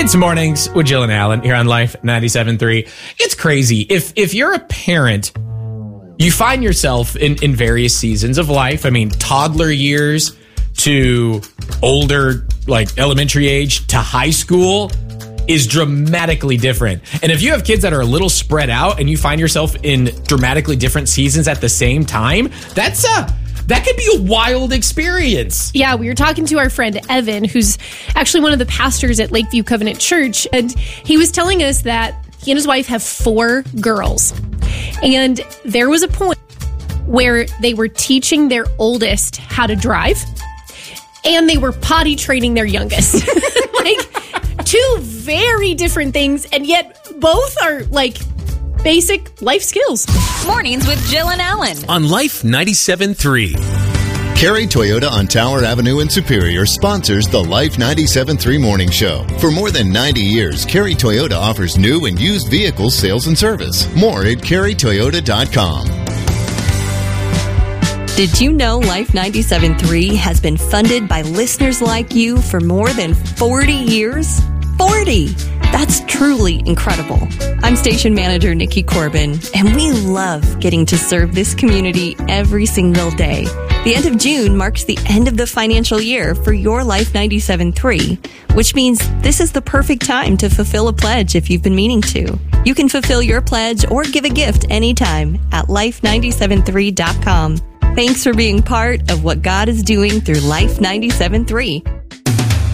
It's Mornings with Jill and Alan here on Life 97.3. It's crazy. If you're a parent, you find yourself in various seasons of life. I mean, toddler years to older, like elementary age to high school is dramatically different. And if you have kids that are a little spread out and you find yourself in dramatically different seasons at the same time, that could be a wild experience. Yeah, we were talking to our friend Evan, who's actually one of the pastors at Lakeview Covenant Church, and he was telling us that he and his wife have 4 girls. And there was a point where they were teaching their oldest how to drive, and they were potty training their youngest. Like, 2 very different things, and yet both are like basic life skills. Mornings with Jill and Alan on Life 97.3. Carey Toyota on Tower Avenue in Superior sponsors the Life 97.3 Morning Show. For more than 90 years, Carey Toyota offers new and used vehicles sales and service. More at CareyToyota.com. Did you know Life 97.3 has been funded by listeners like you for more than 40 years? 40! That's truly incredible. I'm station manager Nikki Corbin, and we love getting to serve this community every single day. The end of June marks the end of the financial year for your Life 97.3, which means this is the perfect time to fulfill a pledge if you've been meaning to. You can fulfill your pledge or give a gift anytime at life973.com. Thanks for being part of what God is doing through Life 97.3.